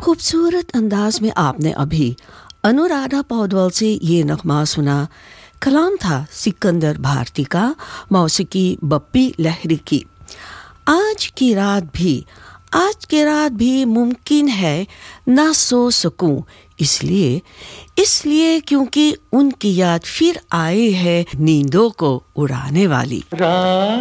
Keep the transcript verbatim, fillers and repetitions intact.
खूबसूरत अंदाज में आपने अभी अनुराधा पौडवाल से ये नगमा सुना। कलाम था सिकंदर भारती का, मौसीकी बप्पी लहरी की। आज की रात भी आज की रात भी मुमकिन है ना सो सकूं, इसलिए इसलिए क्योंकि उनकी याद फिर आई है नींदों को उड़ाने वाली।